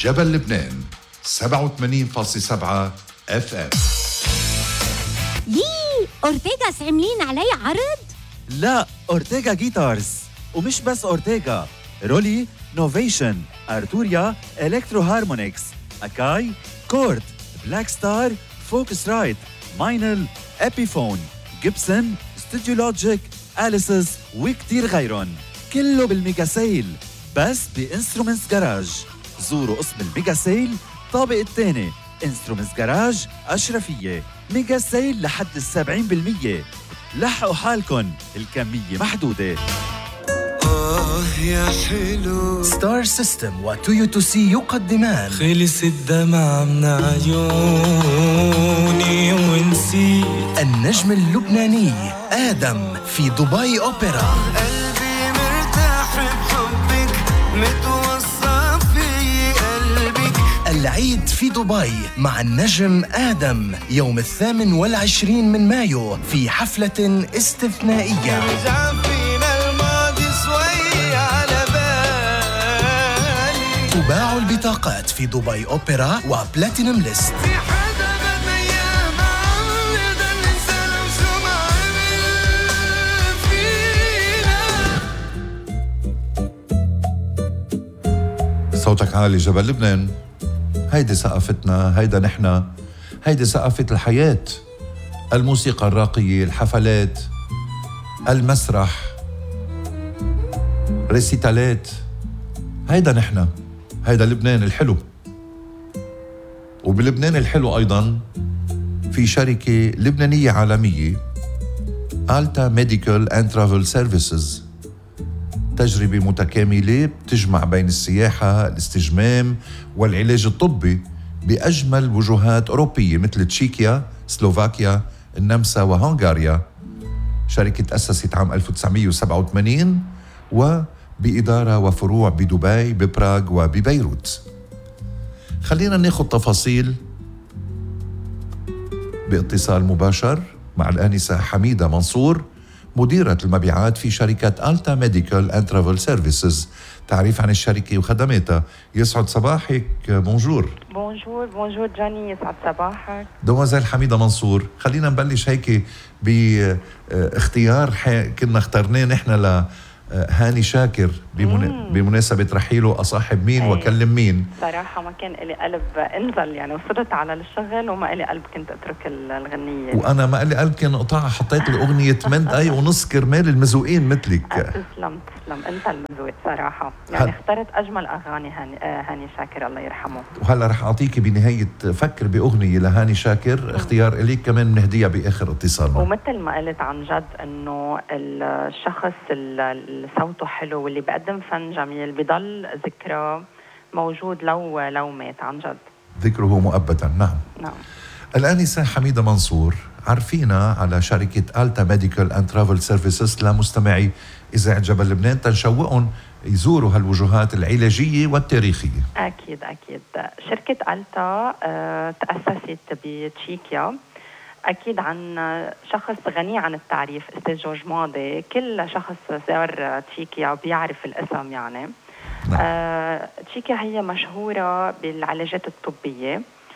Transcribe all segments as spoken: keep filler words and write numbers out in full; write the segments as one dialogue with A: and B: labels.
A: جبل لبنان سبعة وثمانين فاصلة سبعة اف ام.
B: يي أورتيغاس عاملين علي عرض؟
C: لا، أورتيغا جيتارز. ومش بس أورتيغا، رولي، نوفيشن، أرتوريا، إلكترو هارمونيكس، أكاي، كورد، بلاك ستار، فوكس رايت، ماينل، إبيفون، جيبسون، ستوديو لوجيك، أليسس وكتير غيرون. كله بالميجا سيل بس بإنسترومنتس جراج. زوروا اسم الميجا سيل طابق الثاني، إنسترومنتس جراج أشرفية. ميجا سيل لحد السبعين بالمية. لحقوا حالكن، الكمية محدودة.
D: آه يا حلو.
E: ستار سيستم وتويوتو سي يقدمان
D: خلص الدمع من عيوني ونسيت
E: النجم اللبناني آدم في دبي أوبرا.
D: قلبي مرتاح بحبك متوصى في قلبك.
E: العيد في دبي مع النجم آدم يوم الثامن والعشرين من مايو في حفلة استثنائية.
D: رجع فينا الماضي شوي على بالي.
E: تباع البطاقات في دبي أوبرا وبلاتينوم ليست.
D: في حدا بأيام عمرنا ننسى لو شو ما عمل فينا.
A: صوتك عالي جبل لبنان، هيدي ثقافتنا، هيدا نحنا، هيدي ثقافة الحياة. الموسيقى الراقية، الحفلات، المسرح، ريسيتالات، هيدا نحنا، هيدا لبنان الحلو. وبلبنان الحلو أيضاً في شركة لبنانية عالمية، آلتا ميديكال أند ترافل سيرفيسز، تجربة متكاملة بتجمع بين السياحة، الاستجمام والعلاج الطبي بأجمل وجهات أوروبية مثل تشيكيا، سلوفاكيا، النمسا وهنغاريا. شركة تأسست عام ألف وتسعمية وسبعة وثمانين وبإدارة وفروع بدبي، ببراغ وببيروت. خلينا ناخد تفاصيل باتصال مباشر مع الآنسة حميدة منصور، مديرة المبيعات في شركة آلتا ميديكال أند ترافل سيرفيسز. تعريف عن الشركة وخدماتها. يسعد صباحك. بونجور.
F: بونجور بونجور جاني، يسعد صباحك.
A: دوازيل حميدة منصور، خلينا نبلش هيك باختيار كنا اخترناه نحن لهاني شاكر بمن... بمناسبة رحيله. أصاحب مين
F: أيه.
A: وأكلم مين؟
F: صراحة ما كان لي قلب انزل، يعني وصلت على الشغل وما لي قلب كنت اترك الغنية.
A: وأنا ما لي قلب كان قطعها، حطيت الأغنية ثمانية دقايق ونص كرمال المزوقين مثلك.
F: تسلم تسلم، انت المزوق صراحة، يعني هل... اخترت اجمل اغاني هاني, آه هاني شاكر الله يرحمه.
A: وهلا رح اعطيكي بنهاية فكر باغنية لهاني شاكر. م. اختيار اليك كمان بنهديها باخر اتصالنا.
F: ومثل ما قلت عن جد انه الشخص اللي صوته حلو واللي بقدم فن جميل بضل ذكرى موجود لو لو مات، عن جد
A: ذكره مؤبدا. نعم
F: نعم.
A: الآنسة حميدة منصور، عرفينا على شركة آلتا ميديكال أند ترافل سيرفيسز لمستمعي إذاعة جبل لبنان تنشوقهم يزوروا هالوجهات العلاجية والتاريخية.
F: أكيد أكيد. شركة آلتا آه تأسست بتشيكيا، أكيد عن شخص غني عن التعريف، أستاذ جورج ماضي. كل شخص زار تشيكيا بيعرف الاسم يعني. نعم. آه، تشيكيا هي مشهورة بالعلاجات الطبية.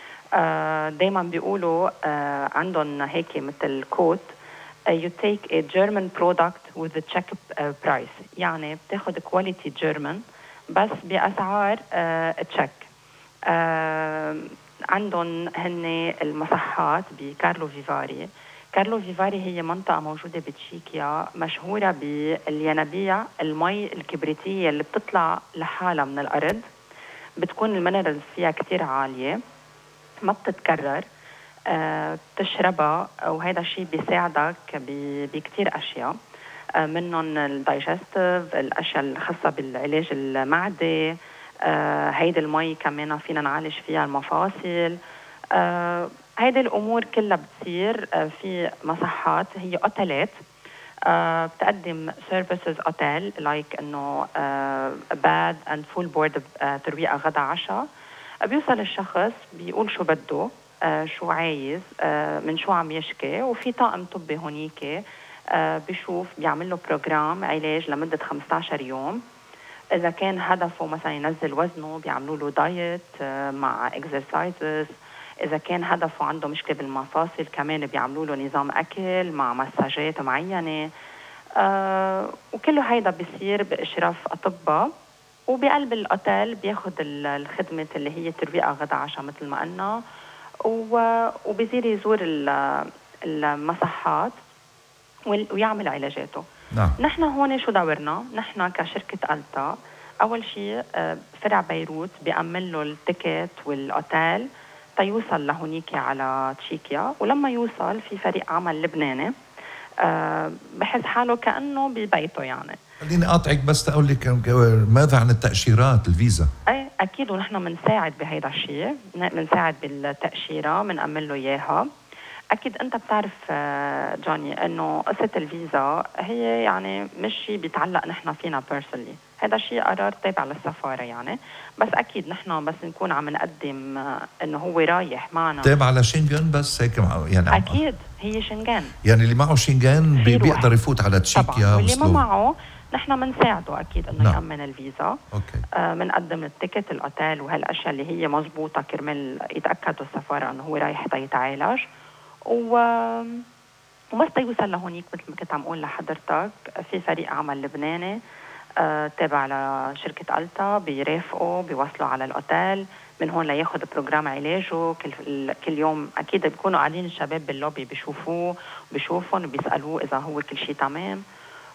F: آه، دايما بيقولوا آه، عندهم هيك مثل كوت uh, you take a German product with a check uh, price، يعني بتاخد quality German بس بأسعار تشيك. uh, uh, عندهم هن المصحات بكارلو فيفاري. كارلو فيفاري هي منطقة موجودة بتشيكيا مشهورة بالينابيع، المي الكبريتية اللي بتطلع لحالها من الأرض، بتكون المينرالز فيها كتير عالية، ما بتتكرر، أه بتشربها، وهذا الشيء بيساعدك بكتير أشياء، أه منهم الدايجستيف، الأشياء الخاصة بالعلاج المعدة. أه هيدي المي كمان فينا نعالج فيها المفاصل. أه هيدي الأمور كلها بتصير أه في مصحات، هي أوتيلات أه بتقدم سيرفيسز أوتيل لايك إنه باد أند فول بورد، ترويقة غدا عشاء. بيوصل الشخص بيقول شو بده، آه شو عايز، آه من شو عم يشكي، وفي طاقم طبي هونيك آه بيشوف، بيعمل له بروجرام علاج لمدة خمسة عشر يوم. إذا كان هدفه مثلا ينزل وزنه بيعملوا له دايت مع اكسرسايزز. إذا كان هدفه عنده مشكلة بالمفاصل كمان بيعملوا له نظام أكل مع مساجات معينة. آه وكله هيدا بيصير بإشراف أطباء، وبقلب الأوتيل بياخد الخدمة اللي هي ترويقة غدا عشاء مثل ما قلنا، وبيصير يزور المصحات ويعمل علاجاته.
A: نعم.
F: نحن هون شو دورنا؟ نحن كشركة ألتا أول شيء فرع بيروت بيأمن له التيكت والأوتيل تيوصل لهونيك على تشيكيا، ولما يوصل في فريق عمل لبناني بحس حاله كأنه ببيته. يعني
A: خليني أقاطعك بس تقول لك ماذا عن التأشيرات الفيزا؟
F: أي أكيد، ونحن بنساعد بهيدا الشيء، بنساعد بالتأشيرة، بنأمن له إياها. أكيد أنت بتعرف جوني إنه قصة الفيزا هي يعني مش شيء بيتعلق نحن فينا بيرسونلي، هذا شيء قرار تابع للسفارة يعني. بس أكيد نحن بس نكون عم نقدم إنه هو رايح معنا
A: تابع لشنغن بس هيك يعني.
F: أكيد هي شنغن،
A: يعني اللي معه شنغن بي بيقدر يفوت على تشيكيا،
F: واللي ما معه نحن بنساعده أكيد إنه
A: نعم.
F: يأمن الفيزا.
A: أوكي.
F: آه بنقدم التيكت الأوتيل وهالأشياء اللي هي مزبوطة كرمال يتأكدوا السفارة إنه هو رايح يتعالج. و وبس يوصل لهونيك مثل ما كنت عم أقول لحضرتك في فريق عمل لبناني آه تابع لشركة ألتا بيرافقوا بيوصلوا على الأوتيل من هون لياخد بروجرام علاجه. كل كل يوم أكيد بيكونوا قاعدين الشباب باللوبي بيشوفوه بيشوفون وبيسألوه إذا هو كل شيء تمام.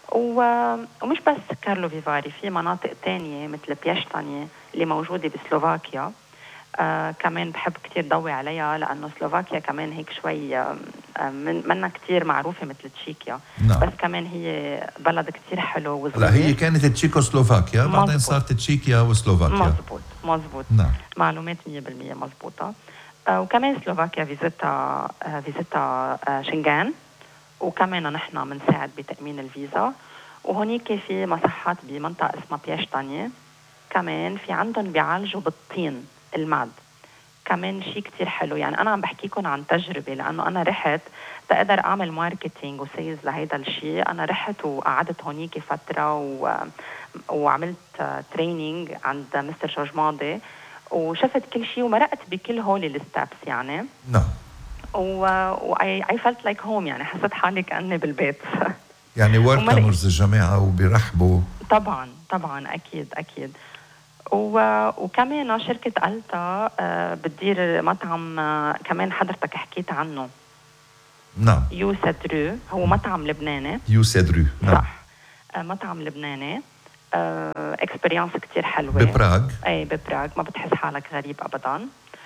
F: ومش بس كارلو فيفاري، في مناطق تانية مثل بياشتانية اللي موجودة بسلوفاكيا آه كمان بحب كتير ضوي عليها، لأنه سلوفاكيا كمان هيك شوي آه من منا كتير معروفة مثل تشيكيا.
A: نعم.
F: بس كمان هي بلد كتير حلو وصغير.
A: لا هي كانت تشيكوسلوفاكيا بعدين صارت تشيكيا وسلوفاكيا.
F: مزبوط مزبوط.
A: نعم.
F: معلومات مية بالمية مزبوطة. آه وكمان سلوفاكيا فيزيتا آه فيزيتا آه شنغان، وكمان نحن بنساعد بتأمين الفيزا. وهونيك في مصحات بمنطقة اسمها بياشتانية كمان في عندهم بيعالجوا بالطين الماد، كمان شيء كتير حلو. يعني أنا عم بحكيكم عن تجربة، لأنه أنا رحت تقدر أعمل ماركتينج وسيلز لهيدا الشيء. أنا رحت وقعدت هونيك فترة و... وعملت ترينينج عند مستر جورج ماضي وشفت كل شيء ومرقت بكل هول الستابس يعني.
A: نعم.
F: و I, I felt like home، يعني حسيت حالي كأني بالبيت.
A: يعني ويلكمرز الجماعة وبيرحبوا.
F: طبعا طبعا أكيد أكيد. و... وكمان شركة ألتا آه بتدير مطعم آه كمان حضرتك حكيت عنه.
A: نعم.
F: يو سادرو، هو مطعم لبناني.
A: يو سادرو. نعم.
F: صح. آه مطعم لبناني آه اكسبريانس كتير حلوة
A: ببراغ.
F: اي ببراغ، ما بتحس حالك غريب أبدا.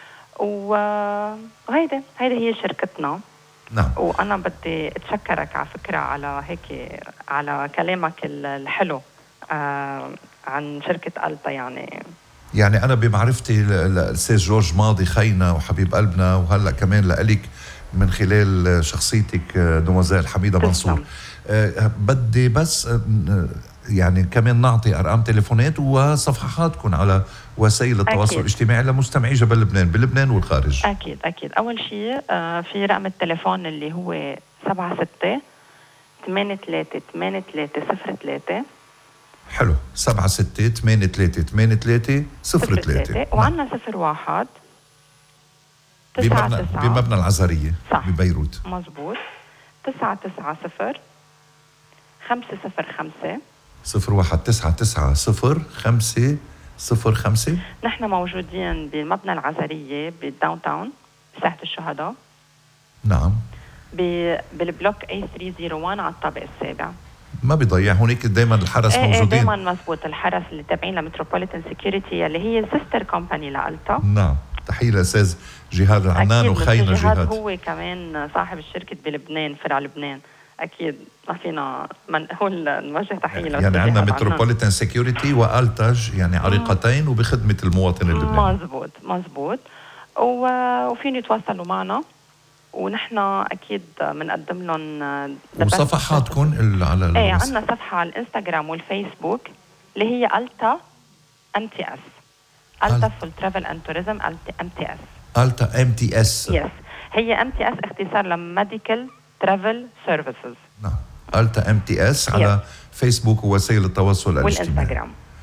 F: وهيدا هيدا هي شركتنا.
A: نعم.
F: وأنا بدي أتشكرك على فكرة على هيك على كلامك الحلو آه عن شركة ألتا. يعني
A: يعني أنا بمعرفتي الأستاذ جورج ماضي خينا وحبيب قلبنا، وهلأ كمان لأليك من خلال شخصيتك دوموزيل حميدة منصور. أه بدي بس أه يعني كمان نعطي أرقام تليفونات وصفحاتكم على وسائل التواصل أكيد. الاجتماعي لمستمعي جبل لبنان بلبنان والخارج.
F: أكيد أكيد. أول شيء آه في رقم التليفون اللي هو سبعة ستة ثمانية ثلاثة ثمانية ثلاثة صفر ثلاثة.
A: حلو. سبعة ستة ثمانية ثلاثة ثمانية ثلاثة صفر ثلاثة.
F: وعنا صفر واحد
A: بمبنى, بمبنى العزرية. صح. ببيروت.
F: مزبوط. تسعة تسعة صفر خمسة صفر خمسة
A: صفر واحد تسعة تسعة صفر خمسة صفر خمسة.
F: نحن موجودين بمبنى العزرية بالداون تاون ساحة الشهداء.
A: نعم.
F: بالبلوك إيه ثلاثمية وواحد على الطابق السابع.
A: ما بيضيع هونيك دايما الحرس
F: ايه
A: موجودين.
F: دايما مزبوط. الحرس اللي تابعين لمتروبوليتان سيكيورتي اللي هي سيستر كومباني لألتا.
A: نعم. تحية لأستاذ جهاد العنان وخينا جهاد.
F: جهاد هو كمان صاحب الشركة بلبنان فرع لبنان. أكيد ما فينا من هو نوجه تحية له.
A: يعني عندنا متروبوليتان سيكيورتي وألتاج يعني عريقتين وبخدمة المواطن اللبناني.
F: مزبوط مزبوط. وفيني يتواصلوا معنا ونحن أكيد بنقدم لهم.
A: وصفحاتكم على ال
F: ايه عندنا صفحة على الانستغرام والفيسبوك اللي هي ألتا ام تي اس. ألتا فول ترافل اند توريزم ام تي اس.
A: ألتا ام تي اس.
F: يس. هي ام تي اس اختصار لميديكال ترافل سيرفيسز.
A: نعم. ألتا ام تي اس على فيسبوك ووسائل التواصل الاجتماعي
F: والانستغرام.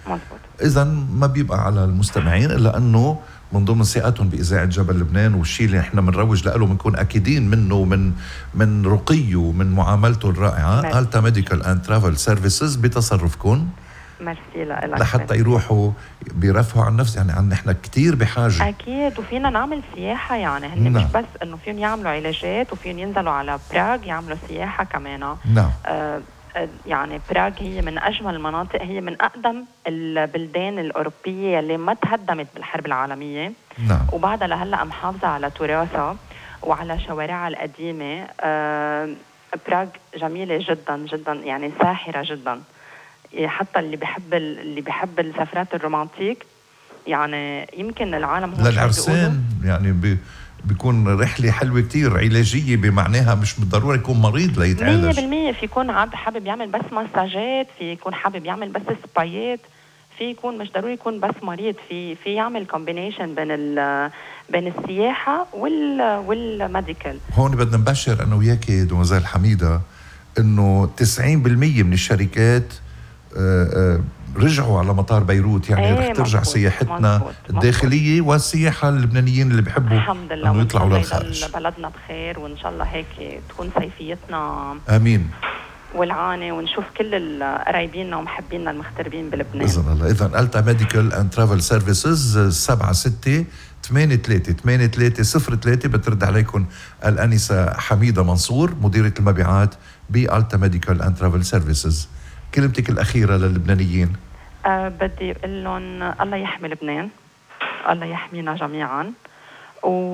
F: مزبوط.
A: إذا ما بيبقى على المستمعين إلا أنه من ضمن ثقتهم بإذاعة جبل لبنان والشيء اللي احنا بنروج له بنكون أكيدين منه ومن من رقيه ومن معاملته الرائعة ألتا ميديكال أند ترافل سيرفيسز بتصرفكم
F: ميرسي لك
A: لحتى يروحوا بيرفعوا عن نفس يعني عن نحن كتير بحاجة.
F: أكيد، وفينا نعمل سياحة يعني هن
A: نعم.
F: مش بس إنه فيهم يعملوا علاجات وفيهم ينزلوا على براغ يعملوا سياحة كمان.
A: نعم.
F: آه يعني براغ هي من أجمل المناطق، هي من أقدم البلدان الأوروبية اللي ما تهدمت بالحرب العالمية.
A: نعم.
F: وبعدها لهلأ محافظة على تراثها وعلى شوارعها القديمة. آه براغ جميلة جدا جدا، يعني ساحرة جدا. حتى اللي بيحب اللي بيحب السفرات الرومانتيك يعني يمكن العالم هو
A: للعرسان يعني بي بيكون رحلة حلوة كتير علاجية بمعناها، مش بالضرورة يكون مريض ليتعالج.
F: مية بالمية في يكون عاد حابب يعمل بس مساجات، في يكون حابب يعمل بس سبايات، في يكون مش ضروري يكون بس مريض، في في يعمل كومبينيشن بين ال بين السياحة وال والميديكال.
A: هون بدنا نبشر أنا وياكي دوزال حميدة إنه تسعين بالمية من الشركات آآ آآ رجعوا على مطار بيروت، يعني
F: ايه
A: رح ترجع
F: مزبوط
A: سياحتنا
F: مزبوط
A: الداخلية مزبوط. والسياحة اللبنانيين اللي بيحبوا
F: الحمد لله،
A: انه يطلعوا للخارج.
F: بلدنا بخير وان شاء الله هيك تكون صيفيتنا
A: امين
F: والعانة، ونشوف كل قرايبيننا ومحبيننا المغتربين بلبنان
A: باذن الله. اذا ألتا ميديكال اند ترافل سيرفيسز سبعة ستة ثمانية ثلاثة ثمانية ثلاثة صفر ثلاثة بترد عليكم الأنسة حميدة منصور مديرة المبيعات بألتا ميديكال اند ترافل سيرفيسز. كلمتك الأخيرة للبنانيين.
F: أه بدي أقول لهم الله يحمي لبنان، الله يحمينا جميعا، و...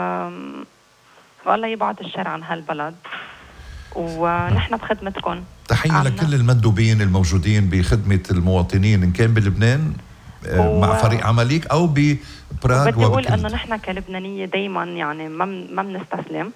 F: والله يبعد الشر عن هالبلد، ونحن بخدمتكم.
A: تحية
F: عنا.
A: لكل المندوبين الموجودين بخدمة المواطنين إن كان بلبنان و... مع فريق عمليك أو ببراغ.
F: بدي أقول أنه نحن كلبنانية دايما يعني ما ما بنستسلم،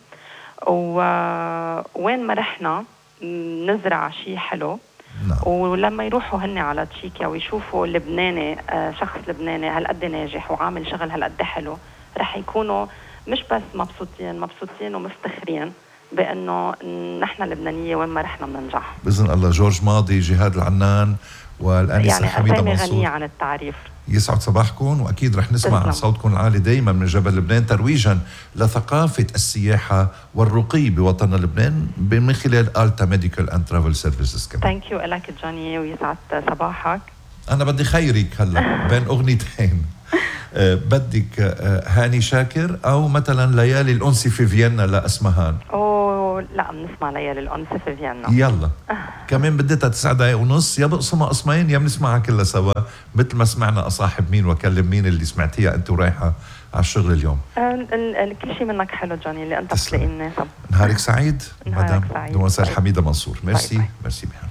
F: ووين ما رحنا نزرع شيء حلو.
A: نعم.
F: ولما يروحوا هن على تشيكيا ويشوفوا لبناني، آه شخص لبناني هالقد ناجح وعامل شغل هالقد حلو، رح يكونوا مش بس مبسوطين مبسوطين ومفتخرين بأنه نحن اللبنانية وين ما رحنا بننجح
A: بإذن الله. جورج ماضي، جهاد العنان، والأنسة
F: يعني
A: حميدة منصور،
F: يعني غنية عن التعريف.
A: يسعد صباحكم، وأكيد رح نسمع
F: تسلم.
A: صوتكم العالي دايما من جبل لبنان ترويجا لثقافة السياحة والرقي بوطننا لبنان من خلال ألتا ميديكال أند ترافل سيرفيسز كمان.
F: ثانك يو لك جوني، ويسعد صباحك.
A: أنا بدي خيرك هلا بين أغنيتين. أه بدك أه هاني شاكر أو مثلا ليالي الأنس في فيينا لأسمهان؟
F: أوه لا، بنسمع ليالي الأنس في فيينا.
A: يلا كمان بديتها تسع دقايق ونص، يا بقسمها قسمين يا بنسمعها كلها سوا، مثل ما سمعنا أصاحب مين وأكلم مين اللي سمعتيها أنت ورايحة على الشغل اليوم.
F: كل شيء منك حلو جوني، اللي أنت بتلاقي الناسب.
A: نهارك سعيد
F: نهارك سعيد.
A: دوزال حميدة منصور. ميرسي
F: باي باي.
A: ميرسي بها.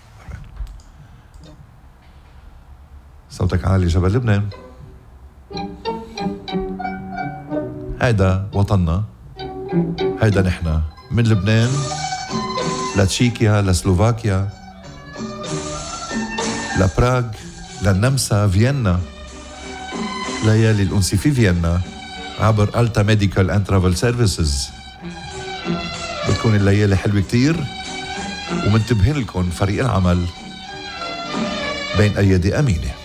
A: صوتك عالي جبل لبنان، هيدا وطننا، هيدا نحن من لبنان لتشيكيا لسلوفاكيا لبراغ للنمسا فيينا. ليالي الأنس في فيينا عبر ألتا ميديكال أند ترافل سيرفيسز. بتكون الليالي حلوة كتير، ومنتبهين لكم فريق العمل بين أيدي أمينة.